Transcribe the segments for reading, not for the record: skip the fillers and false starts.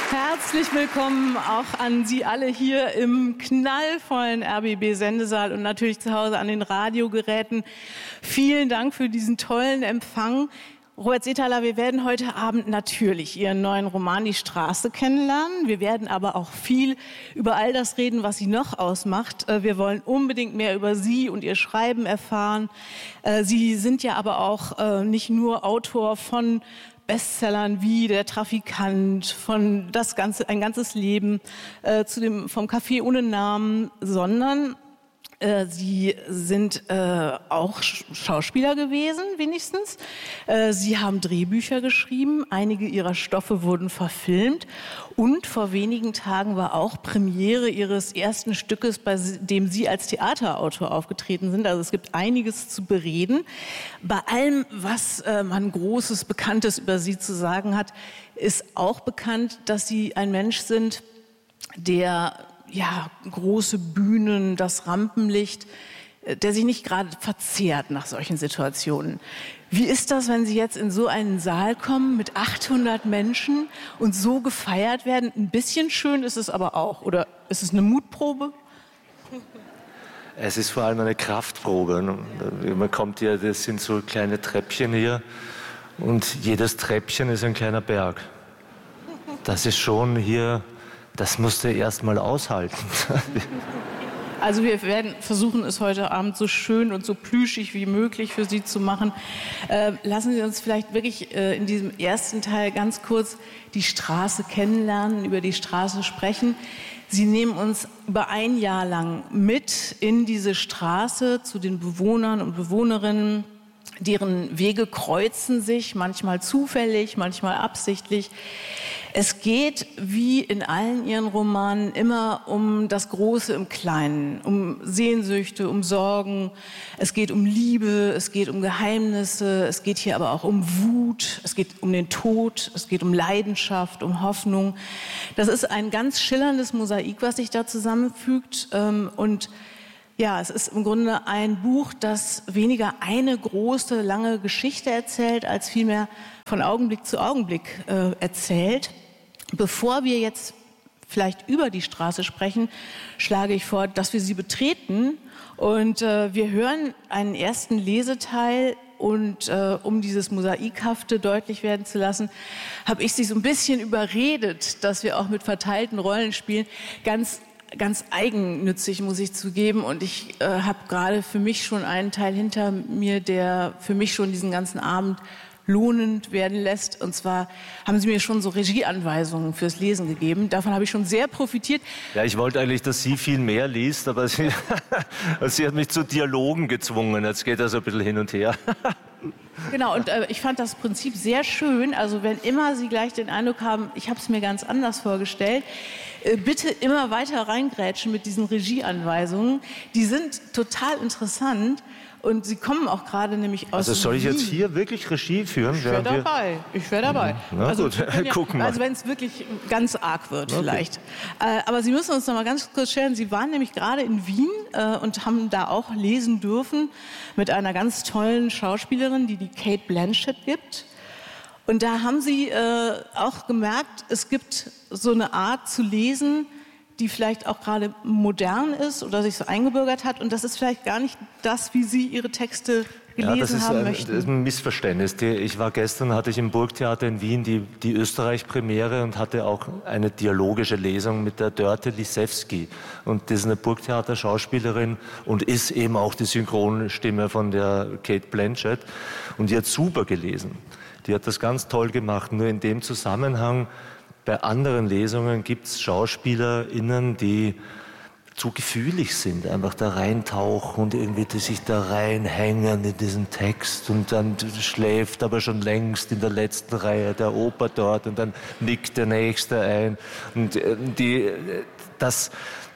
Herzlich willkommen auch an Sie alle hier im knallvollen RBB-Sendesaal und natürlich zu Hause an den Radiogeräten. Vielen Dank für diesen tollen Empfang. Robert Seethaler, wir werden heute Abend natürlich Ihren neuen Roman Die Straße kennenlernen. Wir werden aber auch viel über all das reden, was Sie noch ausmacht. Wir wollen unbedingt mehr über Sie und Ihr Schreiben erfahren. Sie sind ja aber auch nicht nur Autor von Bestsellern wie Der Trafikant, von ein ganzes Leben, vom Café ohne Namen, sondern Sie sind auch Schauspieler gewesen, wenigstens. Sie haben Drehbücher geschrieben, einige Ihrer Stoffe wurden verfilmt und vor wenigen Tagen war auch Premiere Ihres ersten Stückes, bei dem Sie als Theaterautor aufgetreten sind. Also es gibt einiges zu bereden. Bei allem, was man Großes, Bekanntes über Sie zu sagen hat, ist auch bekannt, dass Sie ein Mensch sind, der große Bühnen, das Rampenlicht, der sich nicht gerade verzehrt nach solchen Situationen. Wie ist das, wenn Sie jetzt in so einen Saal kommen mit 800 Menschen und so gefeiert werden? Ein bisschen schön ist es aber auch. Oder ist es eine Mutprobe? Es ist vor allem eine Kraftprobe. Man kommt hier, das sind so kleine Treppchen hier und jedes Treppchen ist ein kleiner Berg. Das ist schon hier... Das musst du erst mal aushalten. Also wir werden versuchen, es heute Abend so schön und so plüschig wie möglich für Sie zu machen. Lassen Sie uns vielleicht wirklich in diesem ersten Teil ganz kurz die Straße kennenlernen, über die Straße sprechen. Sie nehmen uns über ein Jahr lang mit in diese Straße zu den Bewohnern und Bewohnerinnen. Deren Wege kreuzen sich, manchmal zufällig, manchmal absichtlich. Es geht, wie in allen Ihren Romanen, immer um das Große im Kleinen, um Sehnsüchte, um Sorgen. Es geht um Liebe, es geht um Geheimnisse, es geht hier aber auch um Wut, es geht um den Tod, es geht um Leidenschaft, um Hoffnung. Das ist ein ganz schillerndes Mosaik, was sich da zusammenfügt und ja, es ist im Grunde ein Buch, das weniger eine große, lange Geschichte erzählt, als vielmehr von Augenblick zu Augenblick erzählt. Bevor wir jetzt vielleicht über die Straße sprechen, schlage ich vor, dass wir sie betreten und wir hören einen ersten Leseteil. Und um dieses Mosaikhafte deutlich werden zu lassen, habe ich sie so ein bisschen überredet, dass wir auch mit verteilten Rollen spielen. Ganz eigennützig, muss ich zugeben. Und ich habe gerade für mich schon einen Teil hinter mir, der für mich schon diesen ganzen Abend lohnend werden lässt. Und zwar haben Sie mir schon so Regieanweisungen fürs Lesen gegeben. Davon habe ich schon sehr profitiert. Ja, ich wollte eigentlich, dass sie viel mehr liest, aber sie hat mich zu Dialogen gezwungen. Jetzt geht das ein bisschen hin und her. Genau, und ich fand das Prinzip sehr schön. Also wenn immer Sie gleich den Eindruck haben, ich habe es mir ganz anders vorgestellt, bitte immer weiter reingrätschen mit diesen Regieanweisungen. Die sind total interessant und sie kommen auch gerade nämlich aus Also soll ich Wien. jetzt hier wirklich Regie führen? Ich wäre dabei. Na also, gut, gucken wir. Also wenn es wirklich ganz arg wird Okay. vielleicht. Aber Sie müssen uns noch mal ganz kurz stellen, Sie waren nämlich gerade in Wien und haben da auch lesen dürfen mit einer ganz tollen Schauspielerin, die Cate Blanchett gibt. Und da haben Sie auch gemerkt, es gibt so eine Art zu lesen, die vielleicht auch gerade modern ist oder sich so eingebürgert hat. Und das ist vielleicht gar nicht das, wie Sie Ihre Texte gelesen haben möchten. Das ist ein Missverständnis. Hatte ich im Burgtheater in Wien die Österreich-Premiere und hatte auch eine dialogische Lesung mit der Dörte Lisewski. Und das ist eine Burgtheater-Schauspielerin und ist eben auch die Synchronstimme von der Cate Blanchett. Und die hat super gelesen. Die hat das ganz toll gemacht. Nur in dem Zusammenhang, bei anderen Lesungen gibt es SchauspielerInnen, die zu gefühlig sind, einfach da reintauchen und irgendwie sich da reinhängen in diesen Text und dann schläft aber schon längst in der letzten Reihe der Oper dort und dann nickt der Nächste ein. Und das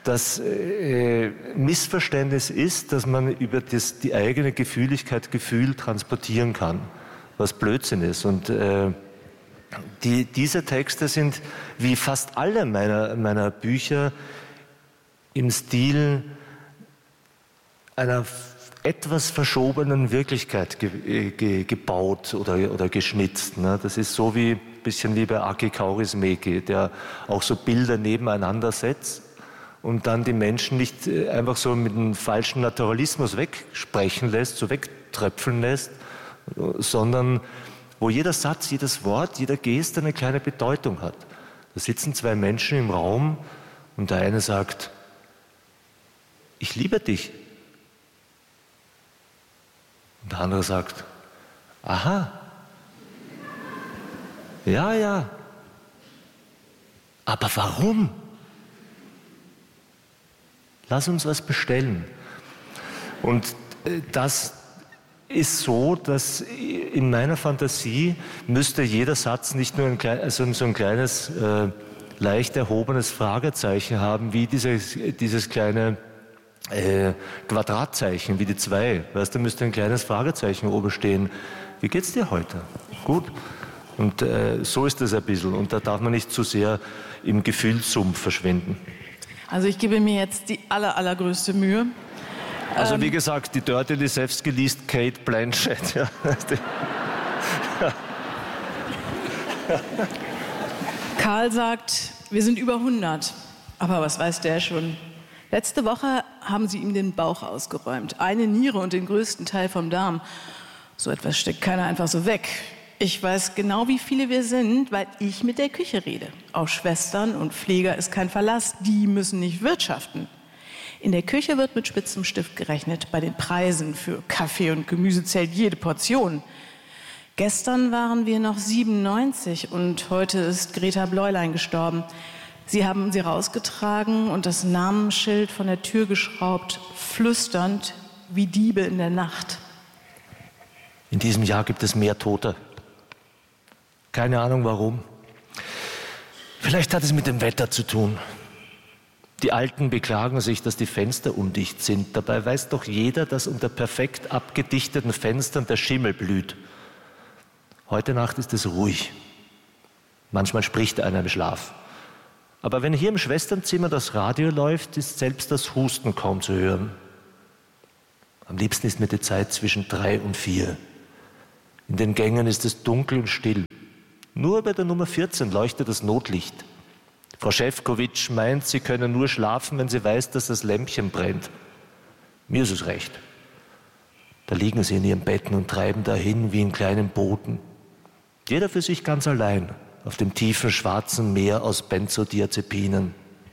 Missverständnis ist, dass man über die eigene Gefühligkeit Gefühl transportieren kann, was Blödsinn ist. Und diese Texte sind, wie fast alle meiner Bücher, im Stil einer etwas verschobenen Wirklichkeit gebaut oder geschnitzt. Ne? Das ist so wie bisschen wie bei Aki Kaurismäki, der auch so Bilder nebeneinander setzt und dann die Menschen nicht einfach so mit einem falschen Naturalismus wegsprechen lässt, so wegtröpfeln lässt, sondern wo jeder Satz, jedes Wort, jeder Geste eine kleine Bedeutung hat. Da sitzen zwei Menschen im Raum und der eine sagt, ich liebe dich. Und der andere sagt, aha, ja, ja, aber warum? Lass uns was bestellen. Und das ist so, dass in meiner Fantasie müsste jeder Satz nicht nur so ein kleines, leicht erhobenes Fragezeichen haben, wie dieses kleine Quadratzeichen, wie die 2. Weißt du, müsste ein kleines Fragezeichen oben stehen. Wie geht's dir heute? Gut. Und so ist das ein bisschen. Und da darf man nicht zu sehr im Gefühlssumpf verschwinden. Also ich gebe mir jetzt die allergrößte Mühe. Also wie gesagt, die Dörte Lisewski liest Kate Blanchett. Ja. Karl sagt, wir sind über 100. Aber was weiß der schon? Letzte Woche haben sie ihm den Bauch ausgeräumt. Eine Niere und den größten Teil vom Darm. So etwas steckt keiner einfach so weg. Ich weiß genau, wie viele wir sind, weil ich mit der Küche rede. Auf Schwestern und Pfleger ist kein Verlass. Die müssen nicht wirtschaften. In der Küche wird mit spitzem Stift gerechnet. Bei den Preisen für Kaffee und Gemüse zählt jede Portion. Gestern waren wir noch 97 und heute ist Greta Bläulein gestorben. Sie haben sie rausgetragen und das Namensschild von der Tür geschraubt, flüsternd wie Diebe in der Nacht. In diesem Jahr gibt es mehr Tote. Keine Ahnung warum. Vielleicht hat es mit dem Wetter zu tun. Die Alten beklagen sich, dass die Fenster undicht sind. Dabei weiß doch jeder, dass unter perfekt abgedichteten Fenstern der Schimmel blüht. Heute Nacht ist es ruhig. Manchmal spricht einer im Schlaf. Aber wenn hier im Schwesternzimmer das Radio läuft, ist selbst das Husten kaum zu hören. Am liebsten ist mir die Zeit zwischen 3 und 4. In den Gängen ist es dunkel und still. Nur bei der Nummer 14 leuchtet das Notlicht. Frau Schäfkowitsch meint, sie können nur schlafen, wenn sie weiß, dass das Lämpchen brennt. Mir ist es recht. Da liegen sie in ihren Betten und treiben dahin wie in kleinen Booten. Jeder für sich ganz allein, auf dem tiefen schwarzen Meer aus Benzodiazepinen.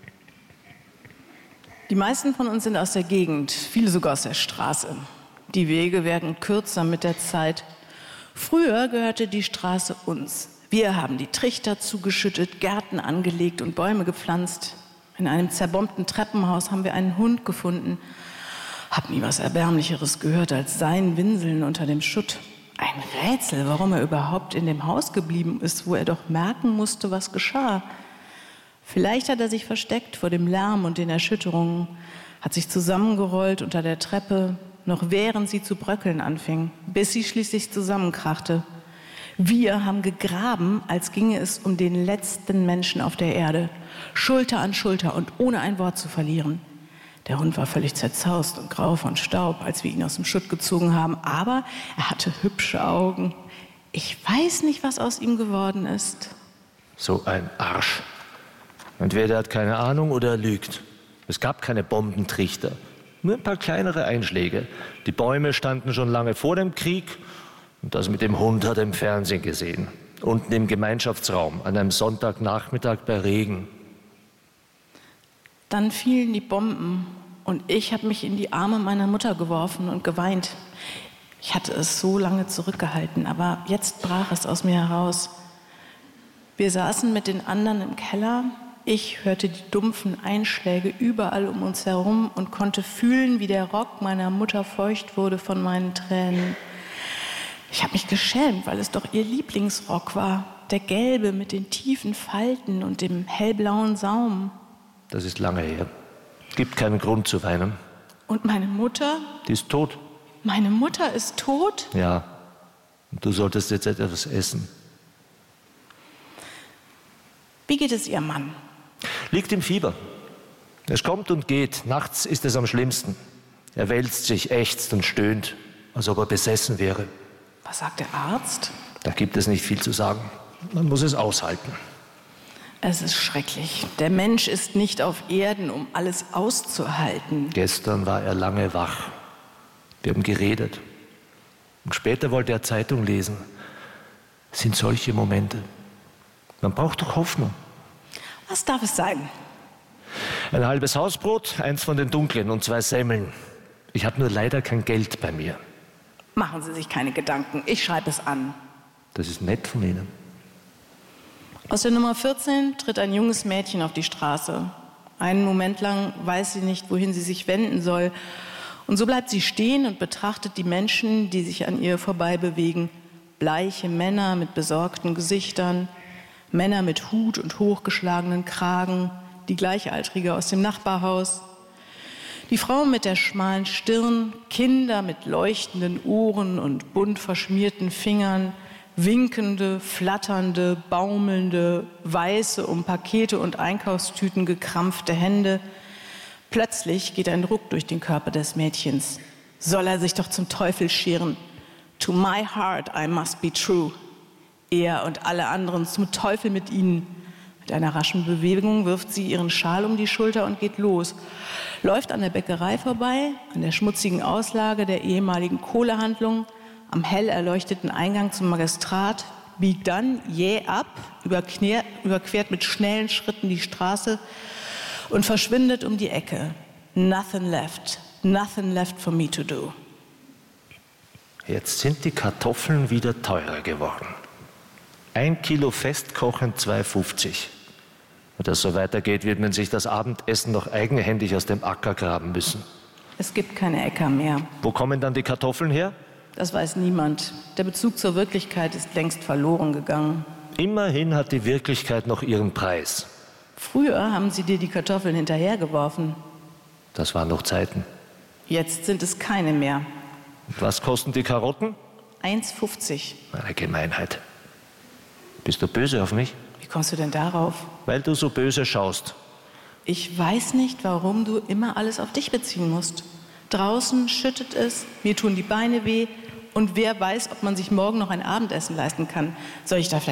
Die meisten von uns sind aus der Gegend, viele sogar aus der Straße. Die Wege werden kürzer mit der Zeit. Früher gehörte die Straße uns. Wir haben die Trichter zugeschüttet, Gärten angelegt und Bäume gepflanzt. In einem zerbombten Treppenhaus haben wir einen Hund gefunden. Hab nie was Erbärmlicheres gehört als sein Winseln unter dem Schutt. Ein Rätsel, warum er überhaupt in dem Haus geblieben ist, wo er doch merken musste, was geschah. Vielleicht hat er sich versteckt vor dem Lärm und den Erschütterungen, hat sich zusammengerollt unter der Treppe, noch während sie zu bröckeln anfing, bis sie schließlich zusammenkrachte. Wir haben gegraben, als ginge es um den letzten Menschen auf der Erde, Schulter an Schulter und ohne ein Wort zu verlieren. Der Hund war völlig zerzaust und grau von Staub, als wir ihn aus dem Schutt gezogen haben, aber er hatte hübsche Augen. Ich weiß nicht, was aus ihm geworden ist. So ein Arsch. Entweder er hat keine Ahnung oder er lügt. Es gab keine Bombentrichter, nur ein paar kleinere Einschläge. Die Bäume standen schon lange vor dem Krieg. Und das mit dem Hund hat er im Fernsehen gesehen. Unten im Gemeinschaftsraum, an einem Sonntagnachmittag bei Regen. Dann fielen die Bomben und ich habe mich in die Arme meiner Mutter geworfen und geweint. Ich hatte es so lange zurückgehalten, aber jetzt brach es aus mir heraus. Wir saßen mit den anderen im Keller. Ich hörte die dumpfen Einschläge überall um uns herum und konnte fühlen, wie der Rock meiner Mutter feucht wurde von meinen Tränen. Ich habe mich geschämt, weil es doch ihr Lieblingsrock war. Der gelbe mit den tiefen Falten und dem hellblauen Saum. Das ist lange her. Gibt keinen Grund zu weinen. Und meine Mutter? Die ist tot. Meine Mutter ist tot? Ja. Und du solltest jetzt etwas essen. Wie geht es Ihrem Mann? Liegt im Fieber. Es kommt und geht. Nachts ist es am schlimmsten. Er wälzt sich, ächzt und stöhnt, als ob er besessen wäre. Was sagt der Arzt? Da gibt es nicht viel zu sagen. man muss es aushalten. Es ist schrecklich. Der Mensch ist nicht auf Erden, um alles auszuhalten. Gestern war er lange wach. Wir haben geredet. Und später wollte er Zeitung lesen. Es sind solche Momente. Man braucht doch Hoffnung. Was darf es sein? Ein halbes Hausbrot, eins von den dunklen und 2 Semmeln. Ich habe nur leider kein Geld bei mir. Machen Sie sich keine Gedanken. Ich schreibe es an. Das ist nett von Ihnen. Aus der Nummer 14 tritt ein junges Mädchen auf die Straße. Einen Moment lang weiß sie nicht, wohin sie sich wenden soll. Und so bleibt sie stehen und betrachtet die Menschen, die sich an ihr vorbei bewegen. Bleiche Männer mit besorgten Gesichtern, Männer mit Hut und hochgeschlagenen Kragen, die Gleichaltrige aus dem Nachbarhaus, die Frau mit der schmalen Stirn, Kinder mit leuchtenden Ohren und bunt verschmierten Fingern, winkende, flatternde, baumelnde, weiße, um Pakete und Einkaufstüten gekrampfte Hände. Plötzlich geht ein Ruck durch den Körper des Mädchens. Soll er sich doch zum Teufel scheren? To my heart I must be true. Er und alle anderen zum Teufel mit ihnen. Mit einer raschen Bewegung wirft sie ihren Schal um die Schulter und geht los. Läuft an der Bäckerei vorbei, an der schmutzigen Auslage der ehemaligen Kohlehandlung, am hell erleuchteten Eingang zum Magistrat, biegt dann jäh ab, überquert mit schnellen Schritten die Straße und verschwindet um die Ecke. Nothing left for me to do. Jetzt sind die Kartoffeln wieder teurer geworden. 1 Kilo festkochen 2,50. Wenn das so weitergeht, wird man sich das Abendessen noch eigenhändig aus dem Acker graben müssen. Es gibt keine Äcker mehr. Wo kommen dann die Kartoffeln her? Das weiß niemand. Der Bezug zur Wirklichkeit ist längst verloren gegangen. Immerhin hat die Wirklichkeit noch ihren Preis. Früher haben sie dir die Kartoffeln hinterhergeworfen. Das waren noch Zeiten. Jetzt sind es keine mehr. Und was kosten die Karotten? 1,50. Eine Gemeinheit. Bist du böse auf mich? Wie kommst du denn darauf? Weil du so böse schaust. Ich weiß nicht, warum du immer alles auf dich beziehen musst. Draußen schüttet es, mir tun die Beine weh und wer weiß, ob man sich morgen noch ein Abendessen leisten kann. Soll ich da vielleicht